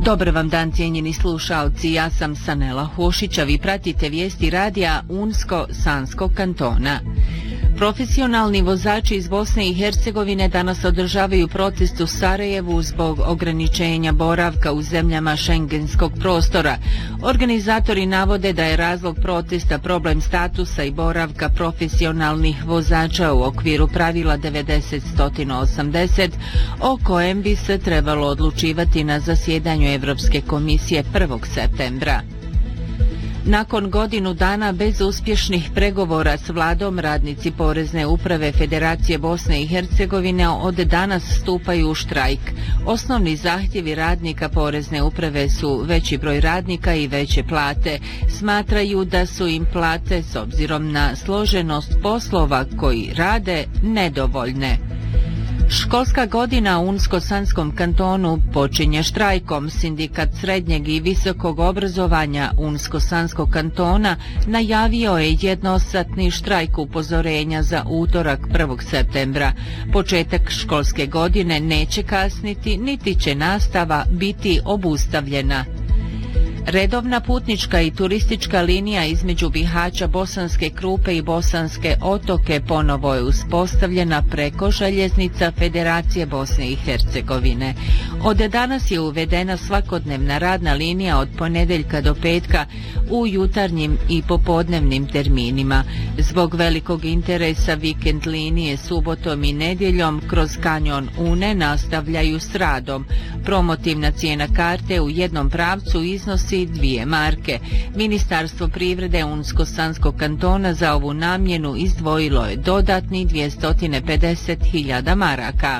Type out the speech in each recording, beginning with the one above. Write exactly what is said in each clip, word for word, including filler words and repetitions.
Dobar vam dan, cijenjeni slušalci, ja sam Sanela Hošić, a vi pratite vijesti radija Unsko-Sanskog kantona. Profesionalni vozači iz Bosne i Hercegovine danas održavaju protest u Sarajevu zbog ograničenja boravka u zemljama šengenskog prostora. Organizatori navode da je razlog protesta problem statusa i boravka profesionalnih vozača u okviru pravila devedeset osamdeset, o kojem bi se trebalo odlučivati na zasjedanju Evropske komisije prvog septembra. Nakon godinu dana bez uspješnih pregovora s vladom, radnici Porezne uprave Federacije Bosne i Hercegovine od danas stupaju u štrajk. Osnovni zahtjevi radnika Porezne uprave su veći broj radnika i veće plate. Smatraju da su im plate, s obzirom na složenost poslova koji rade, nedovoljne. Školska godina u Unsko-Sanskom kantonu počinje štrajkom. Sindikat srednjeg i visokog obrazovanja Unsko-Sanskog kantona najavio je jednosatni štrajk upozorenja za utorak prvog septembra. Početak školske godine neće kasniti, niti će nastava biti obustavljena. Redovna putnička i turistička linija između Bihaća, Bosanske Krupe i Bosanske Otoke ponovo je uspostavljena preko željeznica Federacije Bosne i Hercegovine. Od danas je uvedena svakodnevna radna linija od ponedeljka do petka u jutarnjim i popodnevnim terminima. Zbog velikog interesa vikend linije subotom i nedjeljom kroz kanjon Une nastavljaju s radom. Promotivna cijena karte u jednom pravcu iznosi dvije marke. Ministarstvo privrede Unsko-Sanskog kantona za ovu namjenu izdvojilo je dodatni dvjesto pedeset hiljada maraka.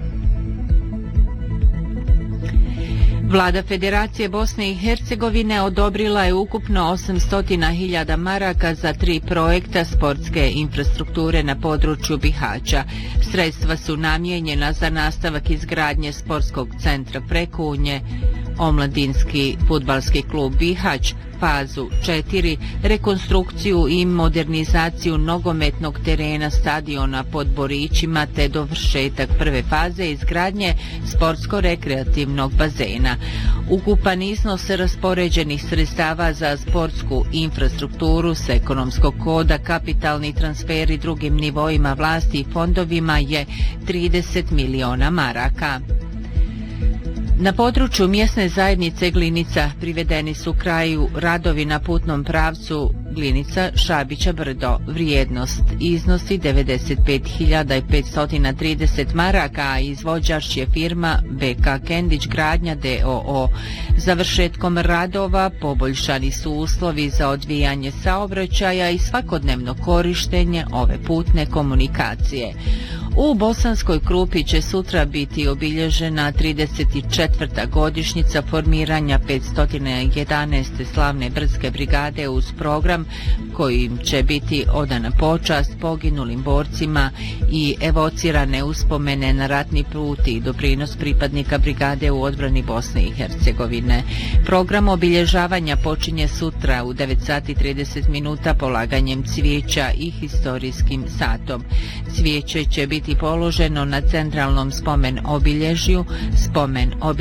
Vlada Federacije Bosne i Hercegovine odobrila je ukupno osamsto hiljada maraka za tri projekta sportske infrastrukture na području Bihaća. Sredstva su namijenjena za nastavak izgradnje sportskog centra Prekunje, omladinski fudbalski klub Bihać, fazu četiri, rekonstrukciju i modernizaciju nogometnog terena stadiona pod Borićima te dovršetak prve faze izgradnje sportsko-rekreativnog bazena. Ukupan iznos raspoređenih sredstava za sportsku infrastrukturu s ekonomskog koda, kapitalni transferi drugim nivoima vlasti i fondovima je trideset miliona maraka. Na području mjesne zajednice Glinica privedeni su kraju radovi na putnom pravcu Glinica Šabića Brdo. Vrijednost iznosi devedeset pet hiljada petsto trideset maraka, a izvođač je firma B K Kendić Gradnja d o o. Završetkom radova poboljšani su uslovi za odvijanje saobraćaja i svakodnevno korištenje ove putne komunikacije. U Bosanskoj Krupi će sutra biti obilježena trideset četvrta godišnjica formiranja petsto jedanaeste slavne brdske brigade uz program kojim će biti odana počast poginulim borcima i evocirane uspomene na ratni put i doprinos pripadnika brigade u odbrani Bosne i Hercegovine. Program obilježavanja počinje sutra u devet sati i trideset minuta polaganjem cvijeća i historijskim satom. Cvijeće će biti položeno na centralnom spomen obilježju. Spomen obilježju